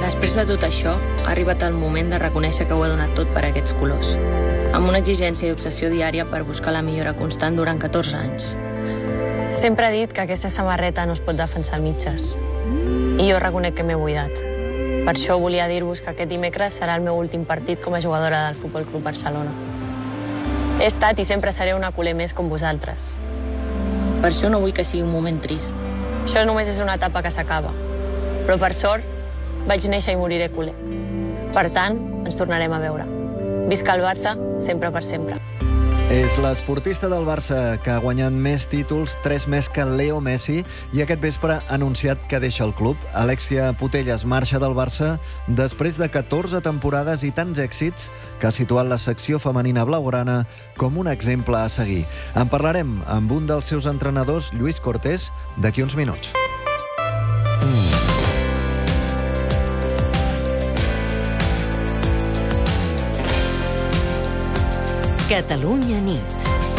Després de tot això, ha arribat el moment de reconèixer que ho ha donat tot per aquests colors, amb una exigència i obsessió diària per buscar la millora constant durant 14 anys. Sempre he dit que aquesta samarreta no es pot defensar a mitges. I jo reconec que m'he buidat. Per això volia dir-vos que aquest dimecres serà el meu últim partit com a jugadora del Futbol Club Barcelona. He estat i sempre seré una culer més com vosaltres. Per això no vull que sigui un moment trist. Això només és una etapa que s'acaba. Però per sort, vaig néixer i moriré culer. Per tant, ens tornarem a veure. Visca el Barça, sempre per sempre. És l'esportista del Barça que ha guanyat més títols, 3 més que Leo Messi, i aquest vespre ha anunciat que deixa el club. Alexia Putellas marxa del Barça després de 14 temporades i tants èxits que ha situat la secció femenina blaugrana com un exemple a seguir. En parlarem amb un dels seus entrenadors, Lluís Cortés, d'aquí uns minuts. Catalunya nit.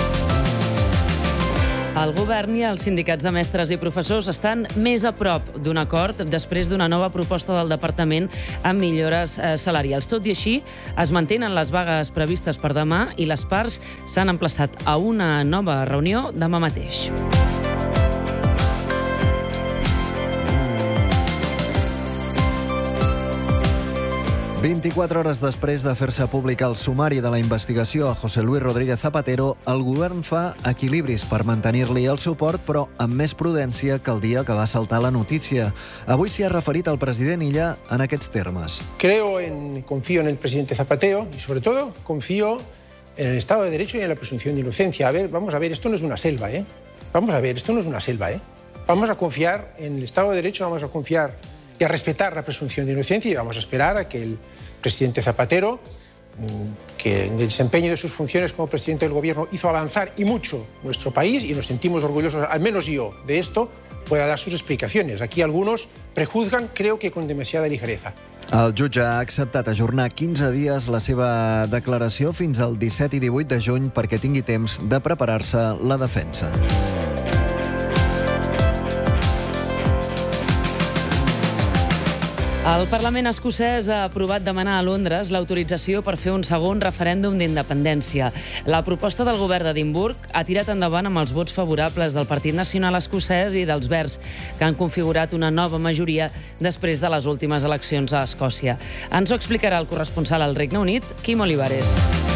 El govern i els sindicats de mestres i professors estan més a prop d'un acord després d'una nova proposta del departament amb millores salarials. Tot i així, es mantenen les vagues previstes per demà i les parts s'han emplaçat a una nova reunió demà mateix. 24 hores després de fer-se públic el sumari de la investigació a José Luis Rodríguez Zapatero, el govern fa equilibris per mantenir-li el suport, però amb més prudència que el dia que va saltar la notícia. Avui s'hi ha referit el president Illa en aquests termes. Confío en el presidente Zapatero y, sobre todo, confío en el Estado de Derecho y en la presunción de inocencia. Vamos a ver, esto no es una selva, ¿eh? Vamos a confiar en el Estado de Derecho, vamos a confiar y a respetar la presunción de inocencia y vamos a esperar a que el presidente Zapatero, que en el desempeño de sus funciones como presidente del gobierno hizo avanzar y mucho nuestro país, y nos sentimos orgullosos, al menos yo, de esto, pueda dar sus explicaciones. Aquí algunos prejuzgan, creo que con demasiada ligereza. El jutge ha acceptat ajornar 15 dies la seva declaració fins al 17 i 18 de juny perquè tingui temps de preparar-se la defensa. El Parlament escocès ha aprovat demanar a Londres l'autorització per fer un segon referèndum d'independència. La proposta del govern d'Edimburg ha tirat endavant amb els vots favorables del Partit Nacional Escocès i dels Verds, que han configurat una nova majoria després de les últimes eleccions a Escòcia. Ens ho explicarà el corresponsal al Regne Unit, Quim Olivares.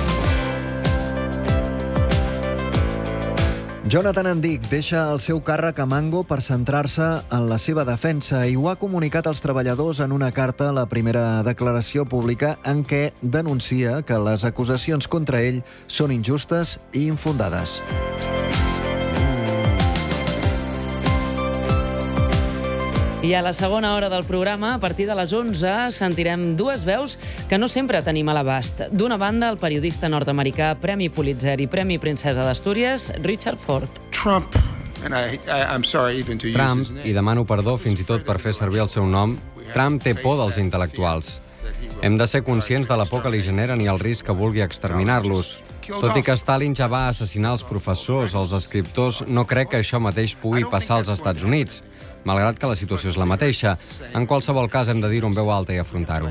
Jonathan Andic deixa el seu càrrec a Mango per centrar-se en la seva defensa i ho ha comunicat als treballadors en una carta a la primera declaració pública en què denuncia que les acusacions contra ell són injustes i infundades. I a la segona hora del programa, a partir de les 11, sentirem dues veus que no sempre tenim a l'abast. D'una banda, el periodista nord-americà, Premi Pulitzer i Premi Princesa d'Astúries, Richard Ford. Trump, i demano perdó fins i tot per fer servir el seu nom, Trump té por dels intel·lectuals. Hem de ser conscients de la por que li generen i el risc que vulgui exterminar-los. Tot i que Stalin ja va assassinar els professors, els escriptors, no crec que això mateix pugui passar als Estats Units, malgrat que la situació és la mateixa. En qualsevol cas, hem de dir-ho amb veu alta i afrontar-ho.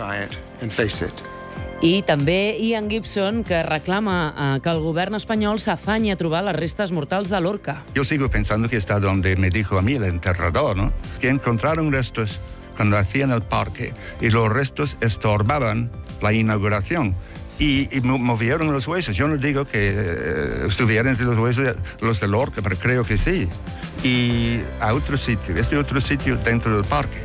I també Ian Gibson, que reclama que el govern espanyol s'afanyi a trobar les restes mortals de Lorca. Yo sigo pensando que está donde me dijo a mí el enterrador, ¿no? Que encontraron restos cuando hacían el parque y los restos estorbaban la inauguración. Y movieron los huesos. Yo no digo que estuvieran entre los huesos los de Lorca, pero creo que sí. Y a otro sitio, otro sitio dentro del parque.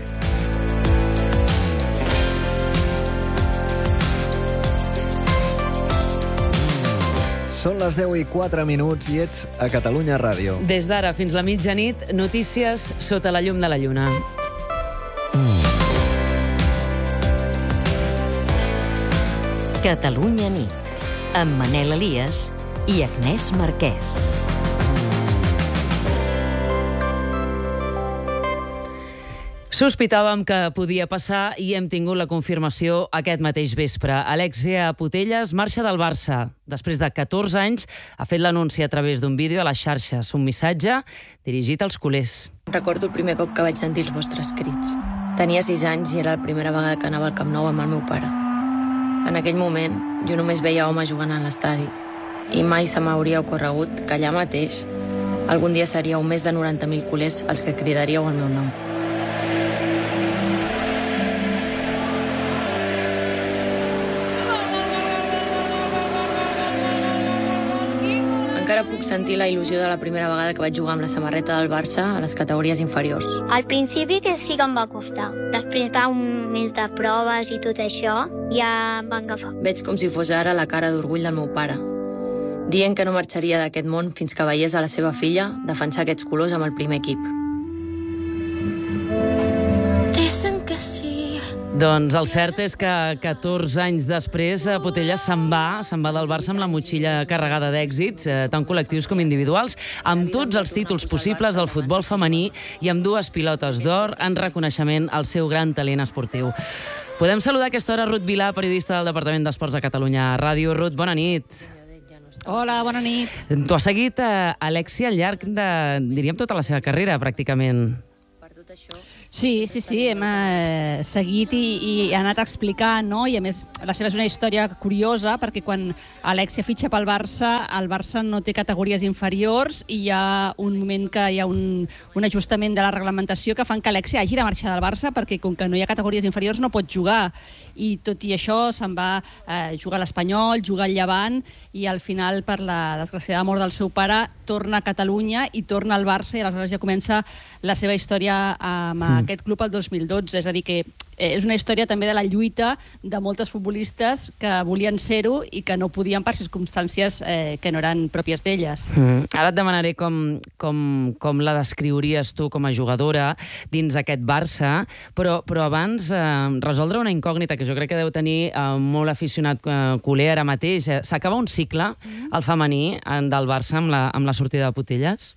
Són les 10:04 i ets a Catalunya Ràdio. Des d'ara fins la mitjanit, notícies sota la llum de la lluna. Catalunya nit, amb Manel Elias i Agnès Marquès. Sospitàvem que podia passar i hem tingut la confirmació aquest mateix vespre. Alexia Putellas marxa del Barça. Després de 14 anys, ha fet l'anunci a través d'un vídeo a les xarxes, un missatge dirigit als culers. Recordo el primer cop que vaig sentir els vostres crits. Tenia 6 anys i era la primera vegada que anava al Camp Nou amb el meu pare. En aquell moment, jo només veia homes jugant a l'estadi i mai se m'hauria ocorregut que allà mateix algun dia seríeu més de 90.000 culers els que cridaríeu el meu nom. Encara puc sentir la il·lusió de la primera vegada que vaig jugar amb la samarreta del Barça a les categories inferiors. Al principi que sí que em va costar. Després d'un mes de proves i tot això, ja em va agafar. Veig com si fos ara la cara d'orgull del meu pare, dient que no marxaria d'aquest món fins que veiés a la seva filla defensar aquests colors amb el primer equip. Dicen que sí. Doncs el cert és que 14 anys després Putellas se'n va del Barça amb la motxilla carregada d'èxits, tant col·lectius com individuals, amb tots els títols possibles del futbol femení i amb 2 pilotes d'or en reconeixement al seu gran talent esportiu. Podem saludar a aquesta hora Ruth Vilà, periodista del Departament d'Esports de Catalunya Ràdio. Ruth, bona nit. Hola, bona nit. Tu has seguit Alexia al llarg de, diríem, tota la seva carrera, pràcticament. Sí, hem seguit i ha anat explicant, no? I a més, la seva és una història curiosa perquè quan Alexia fitxa pel Barça, el Barça no té categories inferiors i hi ha un moment que hi ha un ajustament de la reglamentació que fan que Alexia hagi de marxar del Barça perquè com que no hi ha categories inferiors no pot jugar. I tot i això se'n va jugar a l'Espanyol, jugar al Llevant i al final, per la desgraciada mort del seu pare, torna a Catalunya i torna al Barça i aleshores ja comença la seva història amb aquest club el 2012. És a dir, que és una història també de la lluita de moltes futbolistes que volien ser-ho i que no podien per circumstàncies que no eren pròpies d'elles. Ara et demanaré com la descriuries tu com a jugadora dins aquest Barça, però abans resoldre una incògnita que jo crec que deu tenir molt aficionat culer ara mateix. S'acaba un cicle, el femení, del Barça amb la sortida de Putellas?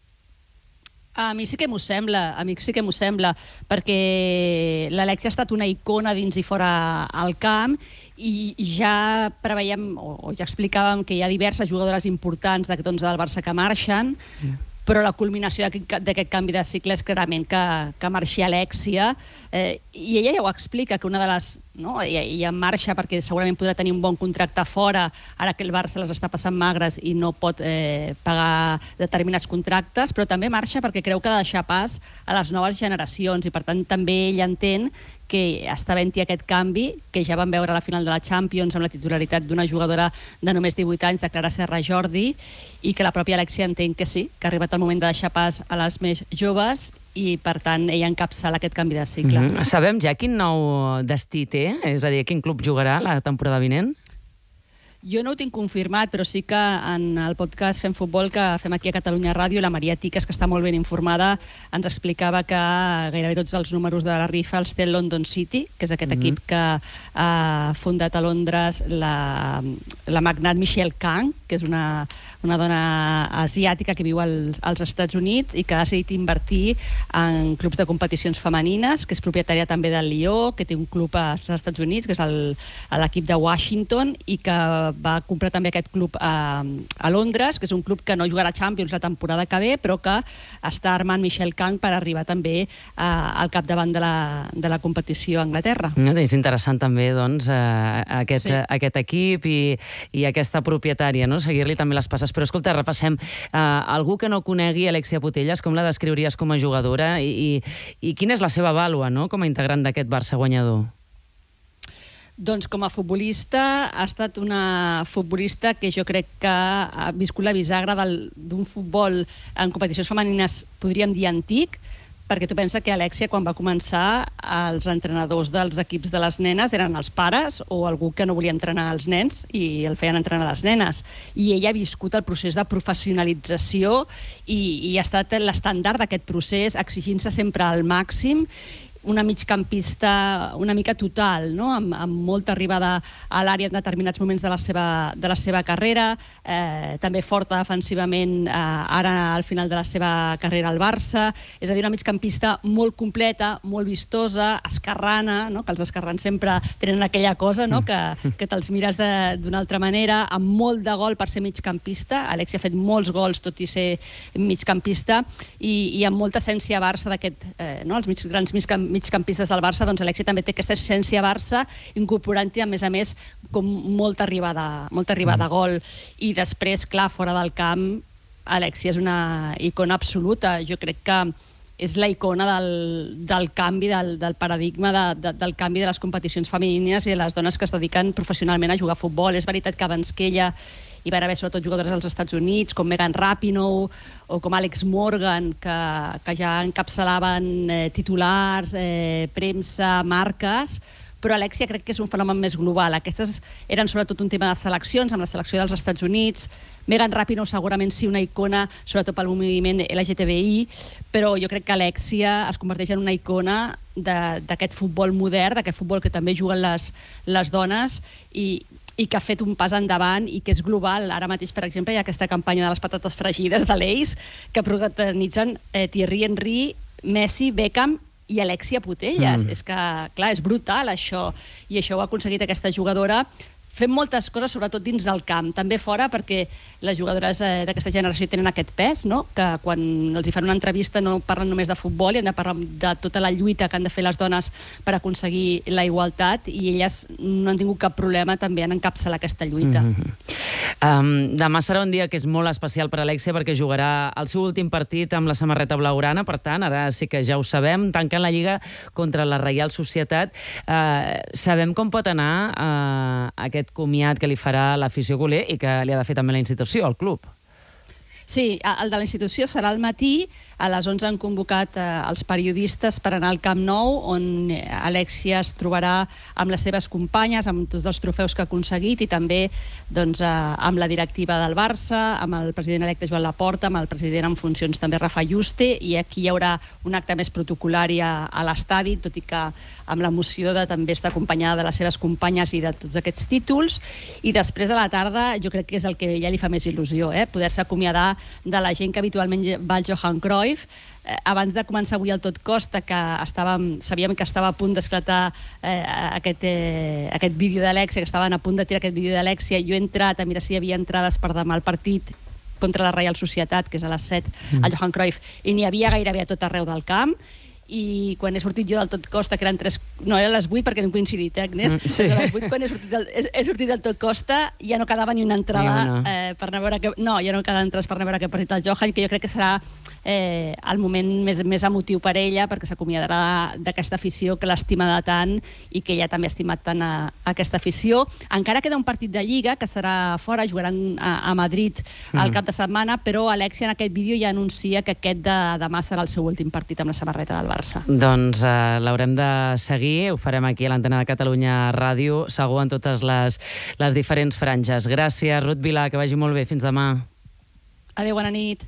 A mi sí que m'ho sembla, perquè l'Alexia ha estat una icona dins i fora al camp i ja preveiem, o ja explicàvem que hi ha diverses jugadores importants d'aquest 11 del Barça que marxen, però la culminació d'aquest canvi de cicle és clarament que marxi Alexia, i ella ja ho explica, que una de les... Ella marxa perquè segurament podrà tenir un bon contracte fora, ara que el Barça les està passant magres i no pot pagar determinats contractes, però també marxa perquè creu que ha de deixar pas a les noves generacions i per tant també ella entén que està havent-hi aquest canvi, que ja vam veure a la final de la Champions amb la titularitat d'una jugadora de només 18 anys, de Clara Serra Jordi, i que la pròpia Alexia entén que sí, que ha arribat el moment de deixar pas a les més joves i, per tant, ella encapçala aquest canvi de cicle. Sabem ja quin nou destí té? És a dir, quin club jugarà la temporada vinent? Jo no ho tinc confirmat, però sí que en el podcast Fem Futbol que fem aquí a Catalunya Ràdio, la Maria Tiques, que està molt ben informada, ens explicava que gairebé tots els números de la rifa els té el London City, que és aquest equip que ha fundat a Londres la magnat Michelle Kang, que és una dona asiàtica que viu als Estats Units i que ha decidit invertir en clubs de competicions femenines, que és propietària també del Lió, que té un club als Estats Units, que és l'equip de Washington, i que va comprar també aquest club a Londres, que és un club que no jugarà Champions la temporada que ve, però que està armant Michelle Kang per arribar també al capdavant de la competició a Anglaterra. És interessant també doncs, aquest equip i aquesta propietària, no? Seguir-li també les passes. Però escolta, repassem. Algú que no conegui Alexia Putellas, com la descriuries com a jugadora i quina és la seva vàlua, no?, com a integrant d'aquest Barça guanyador? Doncs com a futbolista ha estat una futbolista que jo crec que ha viscut la bisagra d'un futbol en competicions femenines, podríem dir antic, perquè tu pensa que Alexia, quan va començar, els entrenadors dels equips de les nenes eren els pares o algú que no volia entrenar els nens i el feien entrenar les nenes. I ella ha viscut el procés de professionalització i ha estat l'estàndard d'aquest procés, exigint-se sempre al màxim, una migcampista una mica total, no? Amb molta arribada a l'àrea en determinats moments de la seva carrera, també forta defensivament ara al final de la seva carrera al Barça, és a dir, una migcampista molt completa, molt vistosa, esquerrana, no? Que els esquerrans sempre tenen aquella cosa, no? Que te'ls mires d'una altra manera, amb molt de gol per ser migcampista. Alexia ha fet molts gols tot i ser migcampista i amb molta essència Barça d'aquest, no? Els grans migcampistes del Barça, doncs Alexia també té aquesta essència Barça, incorporant-hi, a més, com molta arribada a gol. I després, clar, fora del camp, Alexia és una icona absoluta. Jo crec que és la icona del canvi, del paradigma, del canvi de les competicions femenines i de les dones que es dediquen professionalment a jugar a futbol. És veritat que abans que ella hi van haver sobretot jugadores dels Estats Units, com Megan Rapinoe o com Alex Morgan, que ja encapçalaven titulars, premsa, marques, però Alexia crec que és un fenomen més global. Aquestes eren sobretot un tema de seleccions, amb la selecció dels Estats Units. Megan Rapinoe segurament sí una icona, sobretot pel moviment LGTBI, però jo crec que Alexia es converteix en una icona d'aquest futbol modern, d'aquest futbol que també juguen les dones i que ha fet un pas endavant i que és global. Ara mateix, per exemple, hi ha aquesta campanya de les patates fregides de l'Ace que protagonitzen Thierry Henry, Messi, Beckham i Alexia Putellas. És que, clar, és brutal això. I això ho ha aconseguit aquesta jugadora fent moltes coses, sobretot dins del camp. També fora, perquè les jugadores d'aquesta generació tenen aquest pes, no? Que quan els hi fan una entrevista no parlen només de futbol, i han de parlar de tota la lluita que han de fer les dones per aconseguir la igualtat, i elles no han tingut cap problema també en encapçalar aquesta lluita. Demà serà un dia que és molt especial per Alexia perquè jugarà el seu últim partit amb la samarreta blaugrana, per tant, ara sí que ja ho sabem, tancant la Lliga contra la Reial Societat. Sabem com pot anar aquest comiat que li farà l'afició culer i que li ha de fer també la institució, el club. Sí, el de la institució serà al matí. A les 11 han convocat els periodistes per anar al Camp Nou, on Alexia es trobarà amb les seves companyes, amb tots els trofeus que ha aconseguit, i també amb la directiva del Barça, amb el president electe Joan Laporta, amb el president en funcions també Rafa Juste, i aquí hi haurà un acte més protocolari a l'estadi, tot i que amb l'emoció de també estar acompanyada de les seves companyes i de tots aquests títols. I després de la tarda jo crec que és el que a ella li fa més il·lusió, poder-se acomiadar de la gent que habitualment va al Johan Cruyff. Abans de començar avui el Tot Costa, que sabíem que estava a punt d'esclatar aquest vídeo d'Alexia, que estaven a punt de tirar aquest vídeo d'Alexia, jo he entrat a mirar si hi havia entrades per demà al partit contra la Reial Societat, que és a les 7 al Johan Cruyff, i n'hi havia gairebé a tot arreu del camp. I quan he sortit jo del Tot Costa, que eren 3... No, era a les 8 perquè no hem coincidit, Agnès? Sí. A les 8, quan he sortit del Tot Costa, ja no quedava ni una entrada per anar a veure... No, ja no quedaven entrades per anar a veure aquest partit del Johan, que jo crec que serà el moment més emotiu per ella, perquè s'acomiadarà d'aquesta afició que l'estima de tant i que ella també ha estimat tant aquesta afició. Encara queda un partit de Lliga, que serà fora, jugaran a Madrid al cap de setmana, però Alexia en aquest vídeo ja anuncia que aquest de demà serà el seu últim partit amb la samarreta del Barça. Doncs l'haurem de seguir, ho farem aquí a l'antena de Catalunya Ràdio, segur en totes les diferents franges. Gràcies, Ruth Vilà, que vagi molt bé. Fins demà. Adéu, bona nit.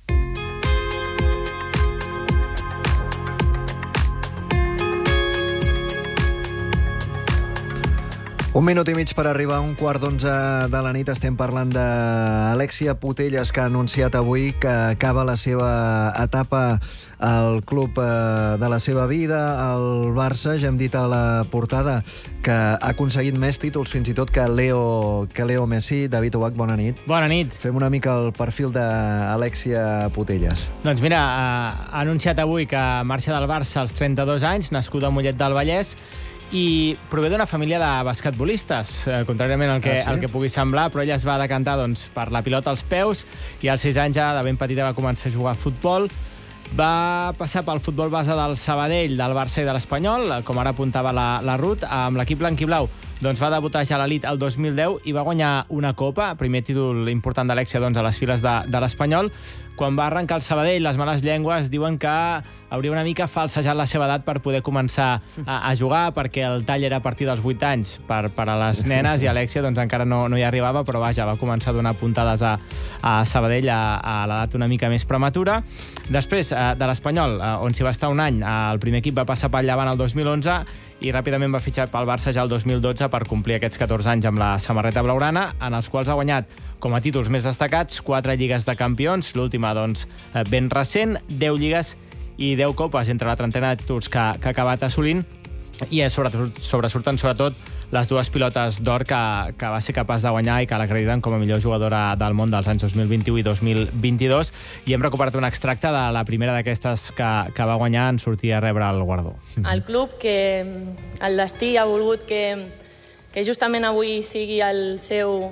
Un minut i mig per arribar a 11:15 de la nit. Estem parlant d'Alexia Putellas, que ha anunciat avui que acaba la seva etapa al club de la seva vida, al Barça. Ja hem dit a la portada que ha aconseguit més títols fins i tot que Leo Messi. David Obac, bona nit. Bona nit. Fem una mica el perfil d'Alexia Putellas. Doncs mira, ha anunciat avui que marxa del Barça als 32 anys, nascuda a Mollet del Vallès, i prové d'una família de basquetbolistes, contràriament al que pugui semblar, però ella es va decantar per la pilota als peus i als 6 anys ja de ben petita va començar a jugar a futbol. Va passar pel futbol base del Sabadell, del Barça i de l'Espanyol, com ara apuntava la Ruth, amb l'equip blanquiblau. Doncs va debutar ja a l'elit el 2010 i va guanyar una copa, primer títol important d'Alexia a les files de l'Espanyol. Quan va arrencar el Sabadell, les males llengües diuen que hauria una mica falsejat la seva edat per poder començar a jugar, perquè el tall era a partir dels 8 anys per a les nenes, i Alexia encara no hi arribava, però vaja, va començar a donar puntades a Sabadell a l'edat una mica més prematura. Després de l'Espanyol, on s'hi va estar un any, el primer equip va passar pel Llevant el 2011 i ràpidament va fitxar pel Barça ja el 2012 per complir aquests 14 anys amb la samarreta blaugrana, en els quals ha guanyat com a títols més destacats 4 lligues de campions, l'última ben recent, 10 lligues i 10 copes entre la trentena de títols que ha acabat assolint, i sobresurten sobretot les dues pilotes d'or que va ser capaç de guanyar i que l'acrediten com a millor jugadora del món dels anys 2021 i 2022, i hem recuperat un extracte de la primera d'aquestes que va guanyar en sortir a rebre el guardó. El club, que el destí ha volgut que justament avui sigui el seu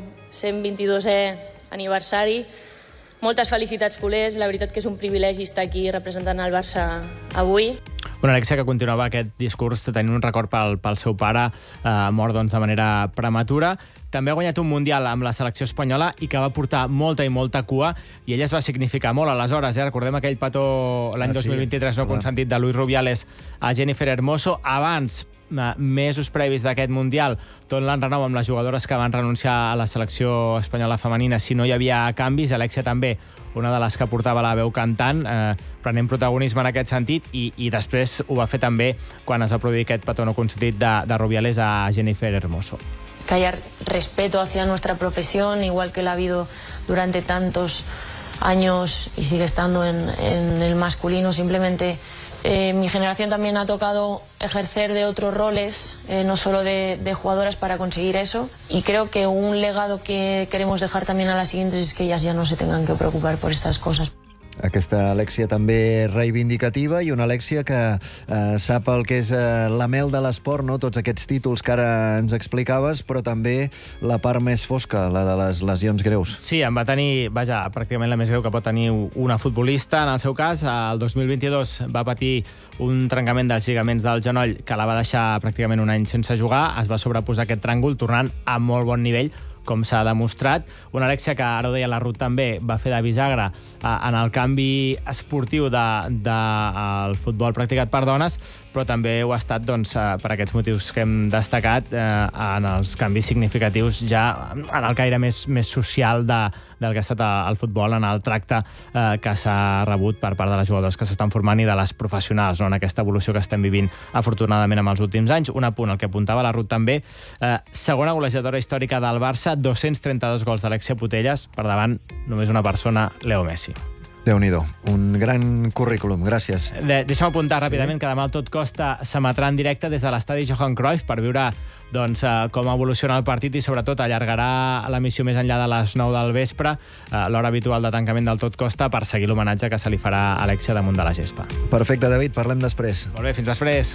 122è aniversari. Moltes felicitats, culers. La veritat que és un privilegi estar aquí representant el Barça avui. Una Alexia que continuava aquest discurs tenint un record pel seu pare, mort de manera prematura. També ha guanyat un Mundial amb la selecció espanyola i que va portar molta i molta cua, i ella es va significar molt aleshores. Recordem aquell petó l'any 2023 no consentit de Luis Rubiales a Jennifer Hermoso. Abans, mesos previs d'aquest Mundial, tot l'enrenou amb les jugadores que van renunciar a la selecció espanyola femenina si no hi havia canvis. Alexia també, una de les que portava la veu cantant, prenent protagonisme en aquest sentit, i després ho va fer també quan es va produir aquest petó no consentit de Rubiales a Jennifer Hermoso. Que haya respeto hacia nuestra profesión, igual que la ha habido durante tantos años y sigue estando en el masculino. Simplemente mi generación también ha tocado ejercer de otros roles, no solo de jugadoras, para conseguir eso. Y creo que un legado que queremos dejar también a las siguientes es que ellas ya no se tengan que preocupar por estas cosas. Aquesta Alexia també reivindicativa, i una Alexia que sap el que és la mel de l'esport, no? Tots aquests títols que ara ens explicaves, però també la part més fosca, la de les lesions greus. Sí, en va tenir, pràcticament la més greu que pot tenir una futbolista. En el seu cas, el 2022 va patir un trencament dels lligaments del genoll que la va deixar pràcticament un any sense jugar. Es va sobreposar aquest tràngol, tornant a molt bon nivell, com s'ha demostrat. Una Alexia que, ara ho deia la Ruth també, va fer de bisagra en el canvi esportiu del futbol practicat per dones, però també ho ha estat per aquests motius que hem destacat, en els canvis significatius ja en el caire més social del que ha estat el futbol, en el tracte que s'ha rebut per part de les jugadores que s'estan formant i de les professionals, en aquesta evolució que estem vivint afortunadament en els últims anys. Un apunt, el que apuntava la Ruth també, segona golejadora històrica del Barça, 232 gols d'Alexia Putellas, per davant només una persona, Leo Messi. Déu-n'hi-do, un gran currículum, gràcies. Deixa'm apuntar ràpidament que demà el Tot Costa s'emetrà en directe des de l'estadi Johan Cruyff per veure com evoluciona el partit, i sobretot allargarà l'emissió més enllà de les 9 del vespre, l'hora habitual de tancament del Tot Costa, per seguir l'homenatge que se li farà a Alexia damunt de la gespa. Perfecte, David, parlem després. Molt bé, fins després.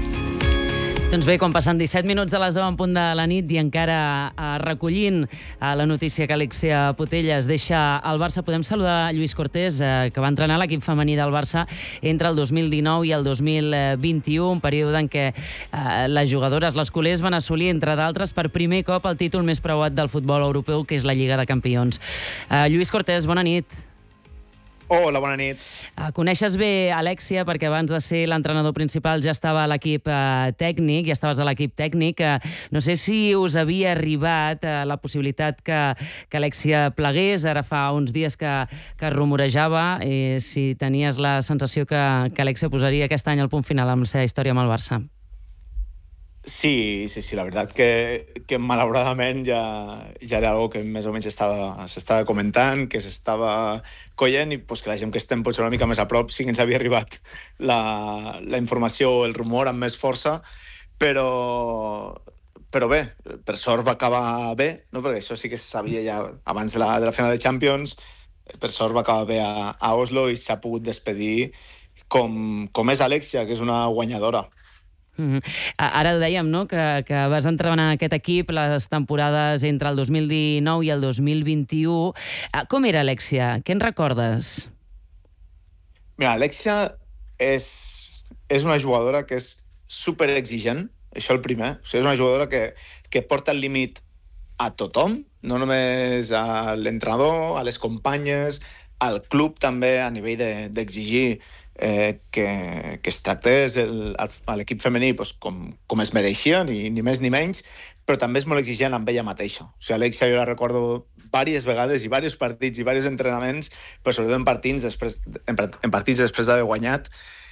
Doncs bé, quan passen 17 minuts de les 10 en punt de la nit i encara recollint la notícia que Alexia Putellas deixa al Barça, podem saludar Lluís Cortés, que va entrenar l'equip femení del Barça entre el 2019 i el 2021, un període en què les jugadores, les culers, van assolir, entre d'altres, per primer cop el títol més preuat del futbol europeu, que és la Lliga de Campions. Lluís Cortés, bona nit. Hola, bona nit. Coneixes bé Alexia perquè abans de ser l'entrenador principal ja estava a l'equip tècnic, ja estaves a l'equip tècnic. No sé si us havia arribat la possibilitat que Alexia plegués, ara fa uns dies que rumorejava, si tenies la sensació que Alexia posaria aquest any el punt final amb la seva història amb el Barça. Sí, la veritat que malauradament ja era algo que més o menys s'estava comentant, que s'estava coient, i que la gent que estem potser una mica més a prop sí que ens havia arribat la informació o el rumor amb més força, però bé, per sort va acabar bé, no? Perquè això sí que se sabia ja abans de la final de Champions. Per sort va acabar bé a Oslo i s'ha pogut despedir com és Alexia, que és una guanyadora. Ara ho dèiem, no?, que vas entrenar aquest equip les temporades entre el 2019 i el 2021. Com era Alexia? Què en recordes? Mira, Alexia és una jugadora que és superexigent, això el primer. O sigui, és una jugadora que porta el límit a tothom, no només a l'entrenador, a les companyes, al club també, a nivell d'exigir que es tractés l'equip femení com es mereixia, ni més ni menys, però també és molt exigent amb ella mateixa. O sigui, Alexia jo la recordo diverses vegades i diversos partits i diversos entrenaments, però sobretot en partits després d'haver guanyat,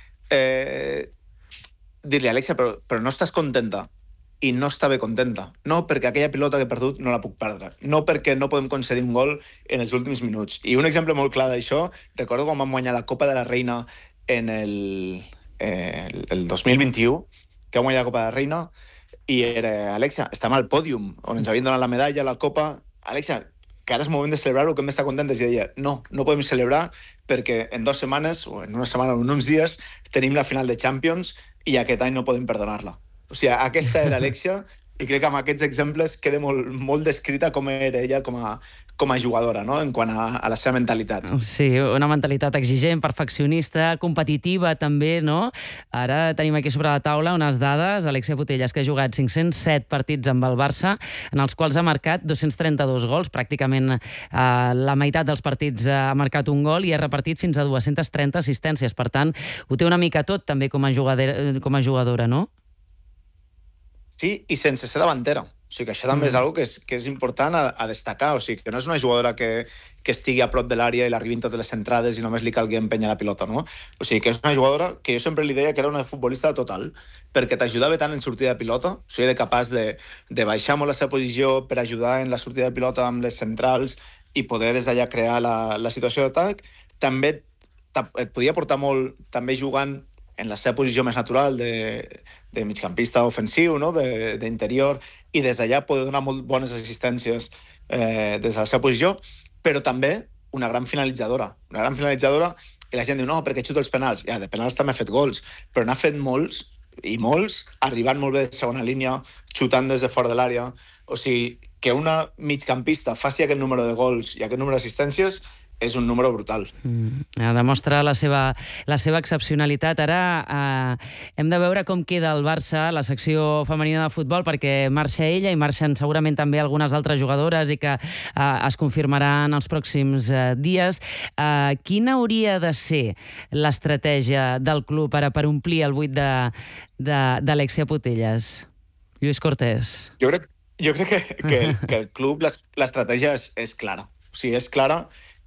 dir-li, Alexia, però no estàs contenta? I no estava contenta. No perquè aquella pilota que he perdut no la puc perdre. No perquè no podem concedir un gol en els últims minuts. I un exemple molt clar d'això, recordo quan vam guanyar la Copa de la Reina en el 2021, que vam guanyar la Copa de la Reina, i era, Alexia, estem al pòdium, on ens havien donat la medalla, la copa. Alexia, que ara és moment de celebrar-ho, que hem d'estar contentes. I deia, no podem celebrar perquè en 2 setmanes, o en una setmana o en uns dies, tenim la final de Champions i aquest any no podem perdonar-la. O sigui, aquesta era Alexia, i crec que amb aquests exemples queda molt descrita com era ella com a jugadora, no?, en quant a la seva mentalitat. Sí, una mentalitat exigent, perfeccionista, competitiva també, no? Ara tenim aquí sobre la taula unes dades. Alexia Putellas, que ha jugat 507 partits amb el Barça, en els quals ha marcat 232 gols, pràcticament la meitat dels partits ha marcat un gol i ha repartit fins a 230 assistències. Per tant, ho té una mica tot també com a jugadora, no? Sí, i sense ser davantera. O sigui que això també és una cosa que és important a destacar. O sigui que no és una jugadora que estigui a prop de l'àrea i l'arribin totes les centrades i només li calgui empènyer la pilota, no? O sigui que és una jugadora que jo sempre li deia que era una futbolista total, perquè t'ajudava tant en sortida de pilota, o sigui, era capaç de baixar molt la seva posició per ajudar en la sortida de pilota amb les centrals i poder des d'allà crear la situació d'atac. També et podia portar molt, també jugant en la seva posició més natural de migcampista ofensiu, no?, d'interior, i des d'allà poder donar molt bones assistències des de la seva posició, però també una gran finalitzadora. Una gran finalitzadora, i la gent diu, no, perquè xuta els penals. Ja, de penals també ha fet gols, però n'ha fet molts, i molts, arribant molt bé de segona línia, xutant des de fora de l'àrea. O sigui, que una migcampista faci aquest número de gols i aquest número d'assistències és un número brutal. Demostra la seva excepcionalitat. Ara hem de veure com queda el Barça, la secció femenina de futbol, perquè marxa ella i marxen segurament també algunes altres jugadores i que es confirmaran els pròxims dies. Quina hauria de ser l'estratègia del club ara per omplir el buit d'Alexia Putellas? Lluís Cortés. Jo crec que el club, l'estratègia és clara. O sigui, és clara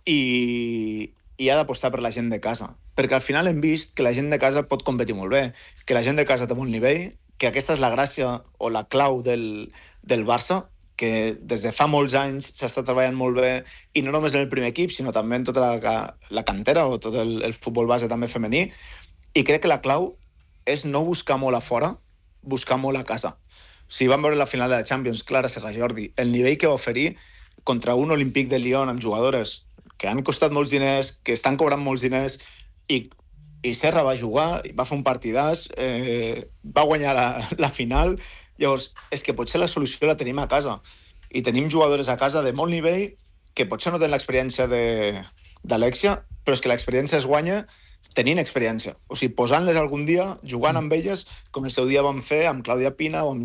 i ha d'apostar per la gent de casa. Perquè al final hem vist que la gent de casa pot competir molt bé, que la gent de casa té molt nivell, que aquesta és la gràcia o la clau del Barça, que des de fa molts anys s'està treballant molt bé, i no només en el primer equip, sinó també en tota la cantera o tot el futbol base també femení. I crec que la clau és no buscar molt a fora, buscar molt a casa. O sigui, vam veure la final de la Champions, Clara Serra Jordi, el nivell que va oferir contra un Olímpic de Lyon amb jugadores que han costat molts diners, que estan cobrant molts diners, i Serra va jugar, va fer un partidàs, va guanyar la final. Llavors, és que potser la solució la tenim a casa. I tenim jugadores a casa de molt nivell que potser no tenen l'experiència d'Alexia, però és que l'experiència es guanya tenint experiència. O sigui, posant-les algun dia, jugant amb elles, com el seu dia vam fer amb Clàudia Pina o amb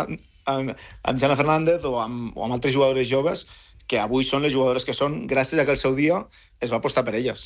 Jana Fernández o amb altres jugadores joves, que avui són les jugadores que són gràcies a que el seu dia es va apostar per elles.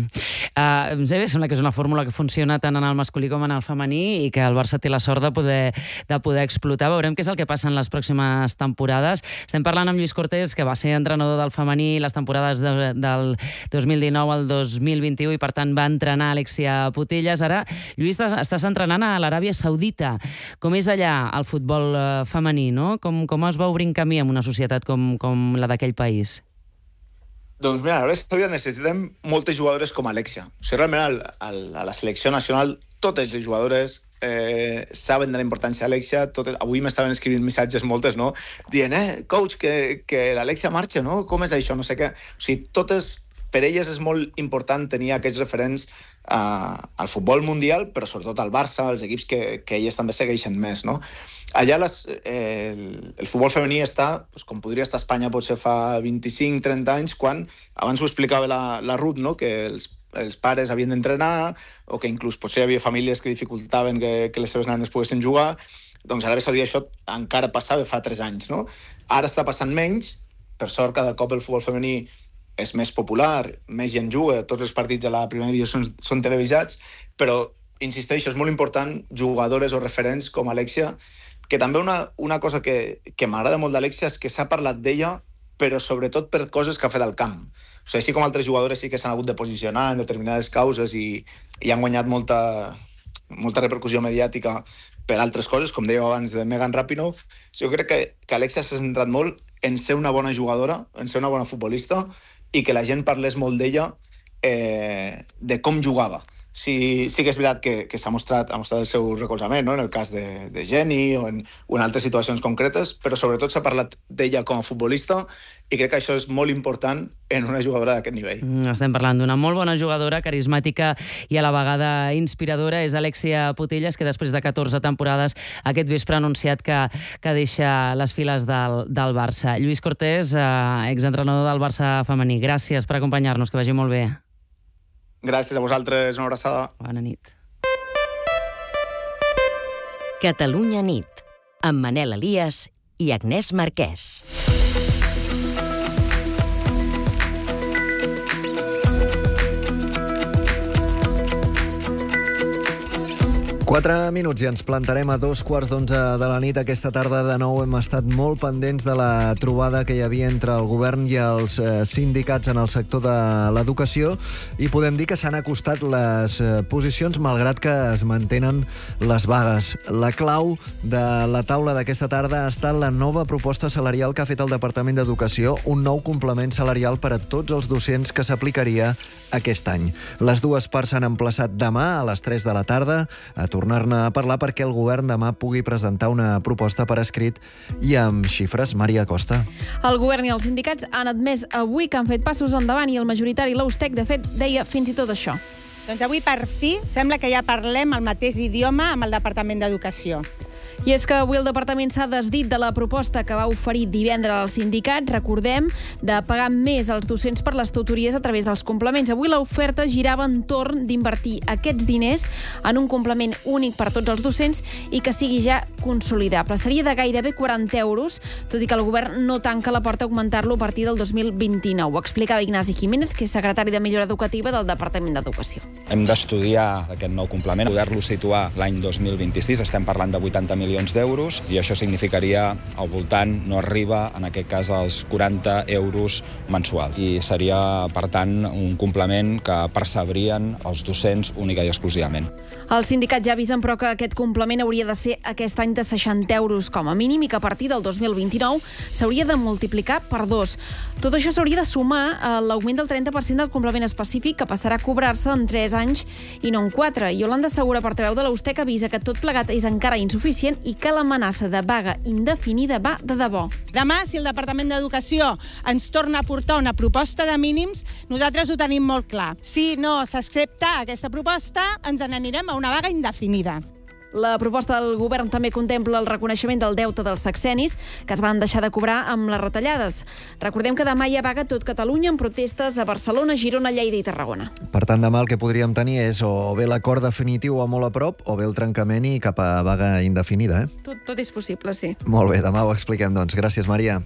Sembla que és una fórmula que funciona tant en el masculí com en el femení i que el Barça té la sort de poder explotar. Veurem què és el que passa en les pròximes temporades. Estem parlant amb Lluís Cortés, que va ser entrenador del femení les temporades del 2019 al 2021 i per tant va entrenar Alexia Putellas. Ara, Lluís, estàs entrenant a l'Aràbia Saudita. Com és allà el futbol femení, no? Com es va obrint camí en una societat com la d'aquell país? Doncs mira, a l'Aràbia Saudita necessitem moltes jugadores com Alexia. O sigui, realment a la selecció nacional totes les jugadores saben de la importància d'Alexia. Avui m'estaven escrivint missatges moltes, no? Dient, coach, que l'Alexia marxa, no? Com és això? No sé què. O sigui, totes, per elles és molt important tenir aquests referents al futbol mundial, però sobretot al Barça, als equips que elles també segueixen més, no? Allà el futbol femení està, com podria estar a Espanya potser fa 25-30 anys, quan abans ho explicava la Ruth, no? Que els pares havien d'entrenar o que inclús potser hi havia famílies que dificultaven que les seves nenes poguessin jugar. Doncs a l'Aràbia Saudita això encara passava fa 3 anys, no? Ara està passant menys. Per sort, cada cop el futbol femení és més popular, més gent juga, tots els partits a la primera divisió són televisats, però, insisteixo, és molt important jugadores o referents com Alexia, que també una cosa que m'agrada molt d'Alexia és que s'ha parlat d'ella, però sobretot per coses que ha fet al camp. O sigui, així com altres jugadores sí que s'han hagut de posicionar en determinades causes i han guanyat molta repercussió mediàtica per altres coses, com dèieu abans de Megan Rapinoe. Jo crec que Alexia s'ha centrat molt en ser una bona jugadora, en ser una bona futbolista, i que la gent parlés molt d'ella, de com jugava. sí que és veritat que s'ha mostrat el seu recolzament, no? En el cas de Jenny o en altres situacions concretes, però sobretot s'ha parlat d'ella com a futbolista i crec que això és molt important en una jugadora d'aquest nivell. Estem parlant d'una molt bona jugadora, carismàtica i a la vegada inspiradora. És Alexia Putellas, que després de 14 temporades aquest vespre ha anunciat que deixa les files del Barça. Lluís Cortés, exentrenador del Barça femení, gràcies per acompanyar-nos, que vagi molt bé. Gràcies a vosaltres, una abraçada. Bona nit. Catalunya nit, amb Manel Elias i Agnès Marquès. 4 minuts i ens plantarem a 2:15 de la nit. Aquesta tarda de nou hem estat molt pendents de la trobada que hi havia entre el govern i els sindicats en el sector de l'educació i podem dir que s'han acostat les posicions malgrat que es mantenen les vagues. La clau de la taula d'aquesta tarda ha estat la nova proposta salarial que ha fet el Departament d'Educació, un nou complement salarial per a tots els docents que s'aplicaria aquest any. Les dues parts s'han emplaçat demà a les 3 de la tarda a tornar-ne a parlar perquè el govern demà pugui presentar una proposta per escrit i amb xifres. Maria Costa. El govern i els sindicats han admès avui que han fet passos endavant i el majoritari, l'Eustec, de fet, deia fins i tot això. Doncs avui, per fi, sembla que ja parlem el mateix idioma amb el Departament d'Educació. I és que avui el departament s'ha desdit de la proposta que va oferir divendres als sindicats, recordem, de pagar més als docents per les tutories a través dels complements. Avui l'oferta girava entorn d'invertir aquests diners en un complement únic per tots els docents i que sigui ja consolidable. Seria de gairebé 40 euros, tot i que el govern no tanca la porta a augmentar-lo a partir del 2029. Ho explicava Ignasi Jiménez, que és secretari de Millora Educativa del Departament d'Educació. Hem d'estudiar aquest nou complement, poder-lo situar l'any 2026. Estem parlant de 80 milions d'euros i això significaria al voltant, no arriba en aquest cas als 40 euros mensuals. I seria, per tant, un complement que percebrien els docents única i exclusivament. Els sindicats ja avisen, però, que aquest complement hauria de ser aquest any de 60 euros com a mínim i que a partir del 2029 s'hauria de multiplicar per 2. Tot això s'hauria de sumar a l'augment del 30% del complement específic que passarà a cobrar-se en 3 anys i no en 4. Yolanda Segura, portaveu de l'Eustec, avisa que tot plegat és encara insuficient i que l'amenaça de vaga indefinida va de debò. Demà, si el Departament d'Educació ens torna a portar una proposta de mínims, nosaltres ho tenim molt clar. Si no s'accepta aquesta proposta, ens n'anirem a una vaga indefinida. La proposta del govern també contempla el reconeixement del deute dels sexennis que es van deixar de cobrar amb les retallades. Recordem que demà hi ha vaga a tot Catalunya en protestes a Barcelona, Girona, Lleida i Tarragona. Per tant, demà el que podríem tenir és o bé l'acord definitiu o molt a prop o bé el trencament i cap a vaga indefinida. Tot és possible, sí. Molt bé, demà ho expliquem, doncs. Gràcies, Maria.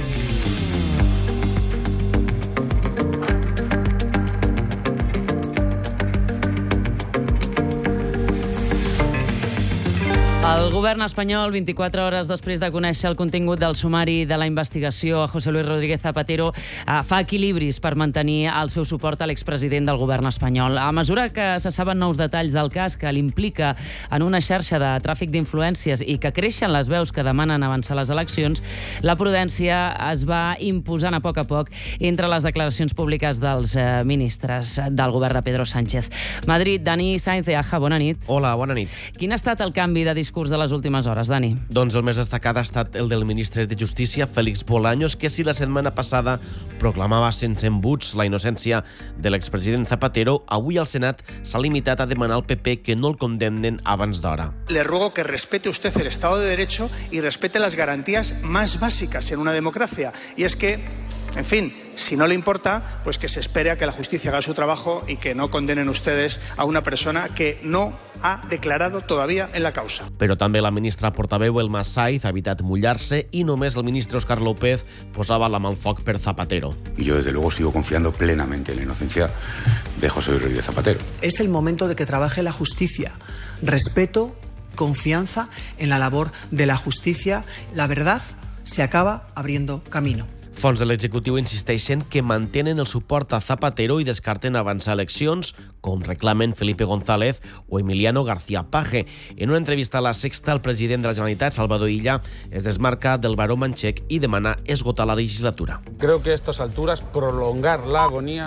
El govern espanyol, 24 hores després de conèixer el contingut del sumari de la investigació a José Luis Rodríguez Zapatero, fa equilibris per mantenir el seu suport a l'expresident del govern espanyol. A mesura que se saben nous detalls del cas que l'implica en una xarxa de tràfic d'influències i que creixen les veus que demanen avançar les eleccions, la prudència es va imposant a poc entre les declaracions públiques dels ministres del govern de Pedro Sánchez. Madrid, Dani Sainz de Aja, bona nit. Hola, bona nit. Quin ha estat el canvi de discurs de les últimes hores, Dani? Doncs el més destacat ha estat el del ministre de Justícia, Félix Bolaños, que si la setmana passada proclamava sense embuts la innocència de l'expresident Zapatero, avui al Senat s'ha limitat a demanar al PP que no el condemnen abans d'hora. Le ruego que respete usted el Estado de Derecho y respete las garantías más básicas en una democracia. Y es que, en fin, si no le importa, pues que se espere a que la justicia haga su trabajo y que no condenen ustedes a una persona que no ha declarado todavía en la causa. Però també la ministra portaveu Elma Saiz ha evitat mullar-se i només el ministre Óscar López posava la mà al foc per Zapatero. Y yo desde luego sigo confiando plenamente en la inocencia de José Luis Rodríguez Zapatero. Es el momento de que trabaje la justicia. Respeto, confianza en la labor de la justicia. La verdad se acaba abriendo camino. Fons de l'executiu insisteixen que mantenen el suport a Zapatero i descarten avançar eleccions, com reclamen Felipe González o Emiliano García Paje. En una entrevista a La Sexta, el president de la Generalitat, Salvador Illa, es desmarca del baró manchec i demana esgotar la legislatura. Creo que a estas alturas prolongar la agonía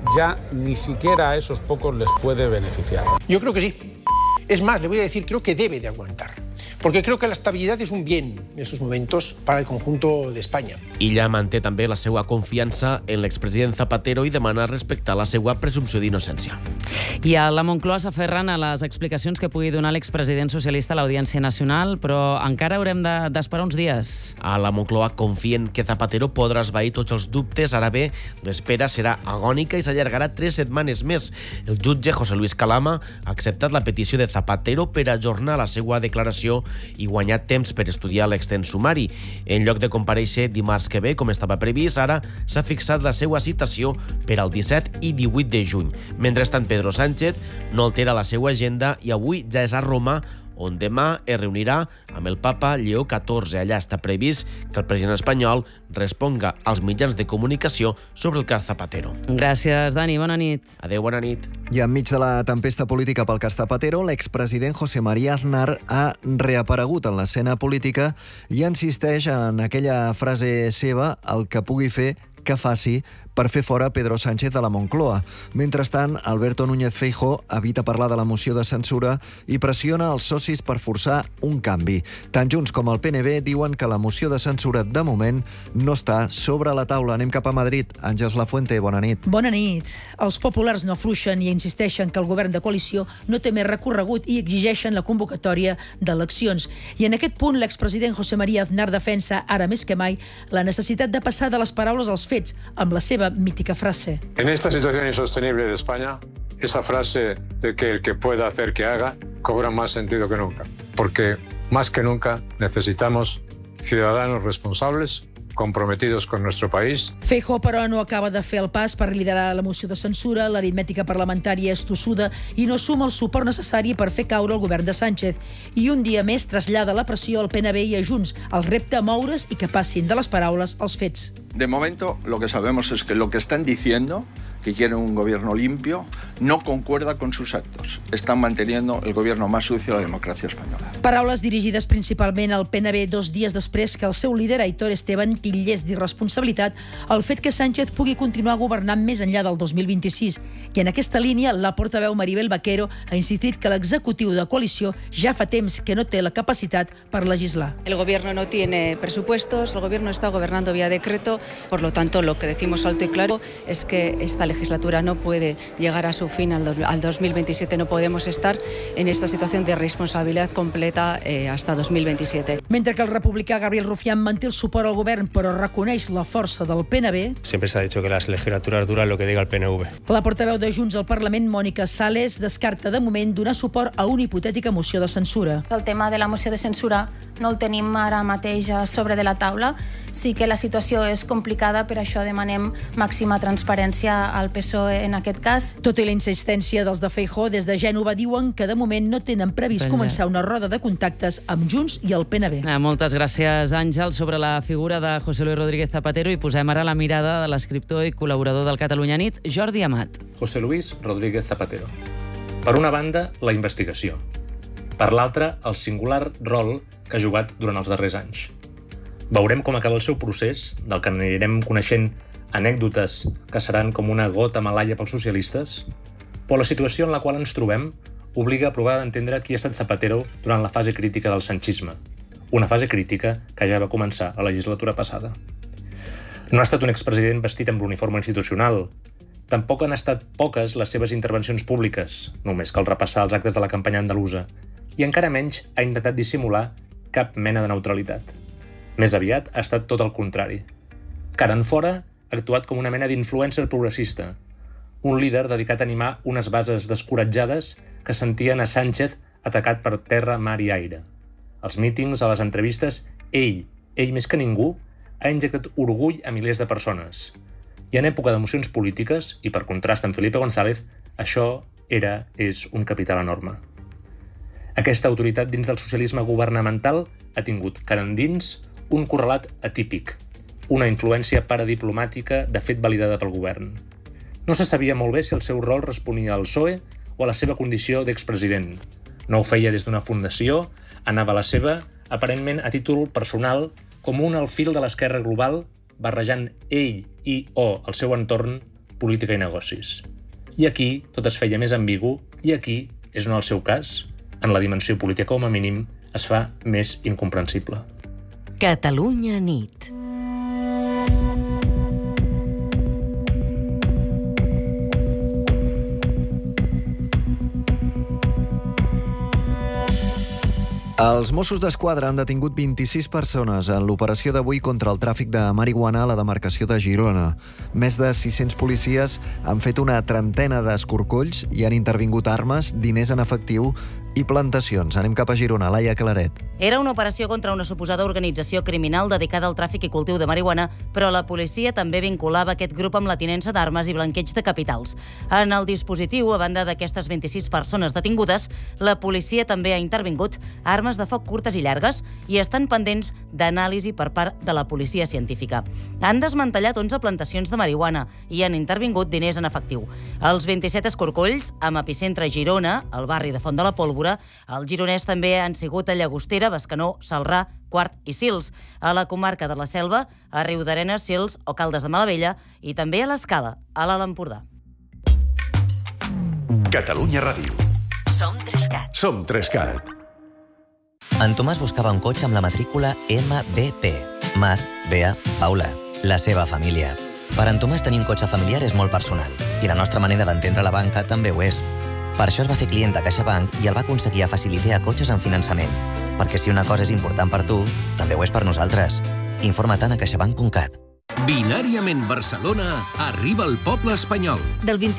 ya ni siquiera a esos pocos les puede beneficiar. Yo creo que sí. Es más, le voy a decir, creo que debe de aguantar. Porque creo que la estabilitat és un bien en aquests moments per al conjunto d'Espanya. Illa manté també la seva confiança en l'expresident Zapatero i demana respectar la seva presumpció d'innocència. I a la Moncloa s'aferren a les explicacions que pugui donar l'expresident socialista a l'Audiència Nacional, però encara haurem d'esperar uns dies. A la Moncloa confien que Zapatero podrà esvair tots els dubtes. Ara bé, l'espera serà agònica i s'allargarà 3 setmanes més. El jutge José Luis Calama ha acceptat la petició de Zapatero per ajornar la seva declaració i guanyar temps per estudiar l'extens sumari. En lloc de comparèixer dimarts que ve, com estava previst, ara s'ha fixat la seva citació per al 17 i 18 de juny. Mentrestant, Pedro Sánchez no altera la seva agenda i avui ja és a Roma, on demà es reunirà amb el papa Lleó XIV. Allà està previst que el president espanyol responga als mitjans de comunicació sobre el cas Zapatero. Gràcies, Dani. Bona nit. Adéu, bona nit. I enmig de la tempesta política pel cas Zapatero, l'expresident José María Aznar ha reaparegut en l'escena política i insisteix en aquella frase seva, el que pugui fer, que faci, per fer fora Pedro Sánchez de la Moncloa. Mentrestant, Alberto Núñez Feijóo evita parlar de la moció de censura i pressiona els socis per forçar un canvi. Tant Junts com el PNB diuen que la moció de censura, de moment, no està sobre la taula. Anem cap a Madrid. Àngels Lafuente, bona nit. Bona nit. Els populars no afluixen i insisteixen que el govern de coalició no té més recorregut i exigeixen la convocatòria d'eleccions. I en aquest punt, l'expresident José María Aznar defensa, ara més que mai, la necessitat de passar de les paraules als fets, amb la seva mítica frase. En esta situación insostenible de España, esa frase de que el que pueda hacer que haga cobra más sentido que nunca, porque más que nunca necesitamos ciudadanos responsables, comprometidos con nuestro país. Feijóo, però, no acaba de fer el pas per liderar la moció de censura, l'aritmètica parlamentària és tossuda i no suma el suport necessari per fer caure el govern de Sánchez. I un dia més trasllada la pressió al PNB i a Junts, el repte a moure's i que passin de les paraules als fets. De momento, lo que sabemos es que lo que están diciendo, que quieren un gobierno limpio, no concuerda con sus actos. Están manteniendo el gobierno más sucio de la democracia española. Paraules dirigides principalment al PNB 2 dies després que el seu líder, Aitor Esteban, titllés d'irresponsabilitat el fet que Sánchez pugui continuar governant més enllà del 2026. I en aquesta línia, la portaveu Maribel Vaquero ha insistit que l'executiu de coalició ja fa temps que no té la capacitat per legislar. El gobierno no tiene presupuestos, el gobierno está gobernando vía decreto, por lo tanto, lo que decimos alto y claro es que esta legislatura no puede llegar a su fin al 2027. No podemos estar en esta situación de responsabilidad completa hasta 2027. Mentre que el republicà Gabriel Rufián manté el suport al govern però reconeix la força del PNB. Siempre se ha dicho que las legislaturas duran lo que diga el PNV. La portaveu de Junts al Parlament, Mònica Sales, descarta de moment donar suport a una hipotètica moció de censura. El tema de la moció de censura no el tenim ara mateix a sobre de la taula. Sí que la situació és complicada, per això demanem màxima transparència al PSOE en aquest cas. Tot i la insistència dels de Feijóo, des de Gènova diuen que de moment no tenen previst començar una roda de contactes amb Junts i el PNB. Moltes gràcies, Àngel. Sobre la figura de José Luis Rodríguez Zapatero i posem ara la mirada de l'escriptor i col·laborador del Catalunya Nit, Jordi Amat. José Luis Rodríguez Zapatero. Per una banda, la investigació. Per l'altra, el singular rol que ha jugat durant els darrers anys. Veurem com acaba el seu procés, del que anirem coneixent anècdotes que seran com una gota malaia pels socialistes, però la situació en la qual ens trobem obliga a provar d'entendre qui ha estat Zapatero durant la fase crítica del sanchisme, una fase crítica que ja va començar a la legislatura passada. No ha estat un expresident vestit amb l'uniforme institucional, tampoc han estat poques les seves intervencions públiques, només cal repassar els actes de la campanya andalusa, i encara menys ha intentat dissimular cap mena de neutralitat. Més aviat ha estat tot el contrari. Cara enfora, ha actuat com una mena d'influencer progressista, un líder dedicat a animar unes bases descoratjades que sentien a Sánchez atacat per terra, mar i aire. Als mítings, a les entrevistes, ell més que ningú, ha injectat orgull a milers de persones. I en època d'emocions polítiques, i per contrast amb Felipe González, això és un capital enorme. Aquesta autoritat dins del socialisme governamental ha tingut cara endins un correlat atípic, una influència paradiplomàtica de fet validada pel govern. No se sabia molt bé si el seu rol responia al PSOE o a la seva condició d'expresident. No ho feia des d'una fundació, anava a la seva, aparentment a títol personal, com un alfil de l'esquerra global, barrejant ell i o el seu entorn política i negocis. I aquí tot es feia més ambigu i aquí, és en el seu cas, en la dimensió política com a mínim, es fa més incomprensible. Catalunya nit. Els Mossos d'Esquadra han detingut 26 persones en l'operació d'avui contra el tràfic de marihuana a la demarcació de Girona. Més de 600 policies han fet una trentena d'escorcolls i han intervingut armes, diners en efectiu i plantacions. Anem cap a Girona. Laia Claret. Era una operació contra una suposada organització criminal dedicada al tràfic i cultiu de marihuana, però la policia també vinculava aquest grup amb la tinença d'armes i blanqueig de capitals. En el dispositiu, a banda d'aquestes 26 persones detingudes, la policia també ha intervingut armes de foc curtes i llargues i estan pendents d'anàlisi per part de la policia científica. Han desmantellat 11 plantacions de marihuana i han intervingut diners en efectiu. Els 27 escorcolls, amb epicentre a Girona, al barri de Font de la Pólvora, els gironès també han sigut a Llagostera, Bescanó, Celrà, Quart i Sils, a la comarca de la Selva, a Riudarenes, Sils o Caldes de Malavella i també a l'Escala, a l'Alt Empordà. Catalunya Ràdio. Som 3CAT. Som 3CAT. En Tomàs buscava un cotxe amb la matrícula MBP. Mar, Bea, Paula. La seva família. Per en Tomàs tenir un cotxe familiar és molt personal i la nostra manera d'entendre la banca també ho és. Per això es va fer client de CaixaBank i el va aconseguir a Facilitea Cotxes en finançament. Perquè si una cosa és important per tu, també ho és per nosaltres. Informa't a caixabank.cat. Binàriament Barcelona arriba al poble espanyol. Del 20